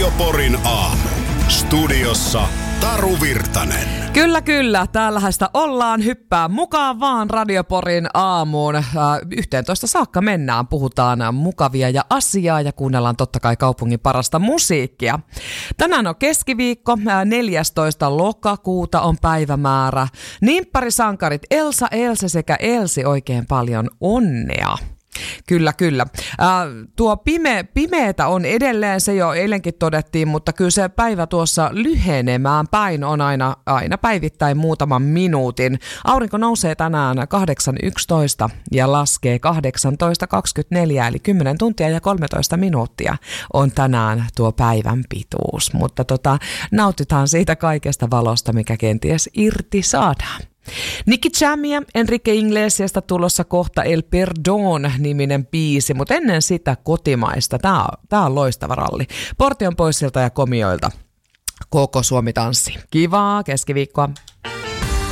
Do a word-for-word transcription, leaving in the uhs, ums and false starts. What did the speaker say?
Radioporin aamu. Studiossa Taru Virtanen. Kyllä, kyllä. Täällähän sitä ollaan. Hyppää mukaan vaan Radioporin aamuun. Äh, yhteentoista saakka mennään. Puhutaan mukavia ja asiaa ja kuunnellaan totta kai kaupungin parasta musiikkia. Tänään on keskiviikko. Äh, neljästoista lokakuuta on päivämäärä. Nimpparisankarit Elsa, Else sekä Elsi oikein paljon onnea. Kyllä, kyllä. Äh, tuo pime, pimeetä on edelleen, se jo eilenkin todettiin, mutta kyllä se päivä tuossa lyhenemään päin on aina, aina päivittäin muutaman minuutin. Aurinko nousee tänään kahdeksan yksitoista ja laskee kahdeksantoista kaksikymmentäneljä, eli kymmenen tuntia ja kolmetoista minuuttia on tänään tuo päivän pituus. Mutta tota, nautitaan siitä kaikesta valosta, mikä kenties irti saadaan. Nicky Jam ja Enrique Iglesiasta tulossa kohta El Perdón-niminen biisi, mutta ennen sitä kotimaista. Tää on, tää on loistava ralli. Portion poissilta ja komioilta. Koko Suomi tanssi. Kivaa keskiviikkoa.